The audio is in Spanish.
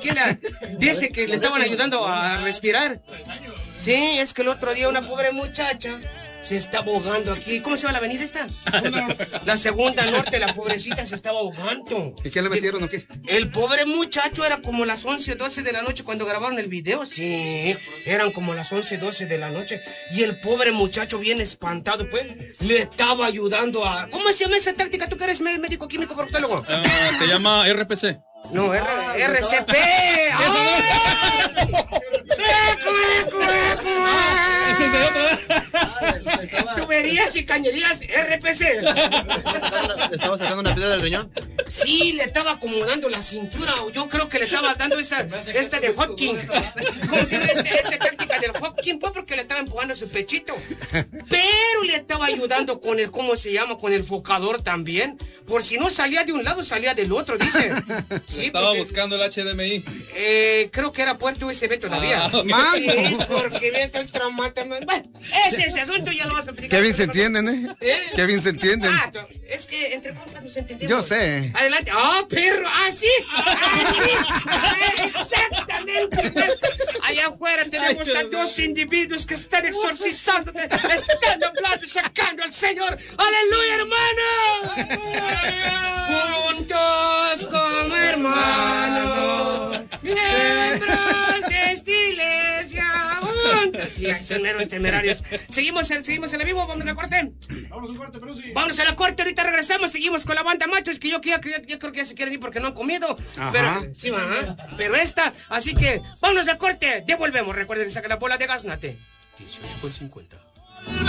dice que le estaban ayudando a respirar. Sí, es que el otro día una pobre muchacha se estaba ahogando aquí. ¿Cómo se llama la avenida esta? La segunda norte, la pobrecita se estaba ahogando. ¿Y qué le metieron o qué? El pobre muchacho era como las 11, 12 de la noche cuando grabaron el video. Sí, eran como las 11, 12 de la noche. Y el pobre muchacho bien espantado, pues, le estaba ayudando a... ¿Cómo se llama esa táctica? ¿Tú que eres médico químico proctólogo? Se llama RPC. No, RCP. Tuberías y cañerías RPC. ¿Le estaba sacando una piedra del riñón? Sí, le estaba acomodando la cintura. Yo creo que le estaba dando esta de Hawking. ¿Cómo se llama esta táctica del Hawking? Pues porque le estaba empujando su pechito. Pero le estaba ayudando con el, ¿cómo se llama? Con el focador también. Por si no salía de un lado, salía del otro, dice. Sí, estaba buscando el HDMI. Creo que era puerto USB todavía. Sí, porque bien está el traumata. Bueno, ese asunto ya lo vas a explicar. Qué bien se entienden, ¿eh? Qué bien se entienden. Es que entre compas nos entendemos. Yo sé. Adelante. Perro! ¡Sí! ¡Exactamente! Allá afuera tenemos a dos individuos que están exorcizando, están hablando, sacando al Señor. ¡Aleluya, hermano! Juntos como hermanos, miembros de esta iglesia, juntos. Sí, son héroes temerarios. Seguimos en el vivo, vamos a la corte. Vamos a la corte, Pelusi. Vamos a la corte, ahorita regresamos, seguimos con la banda machos, que yo creo que ya se quieren ir porque no han comido. Ajá. Pero, sí, pero así que vámonos a la corte, devolvemos. Recuerden que saca la bola de Gaznate. 18,50.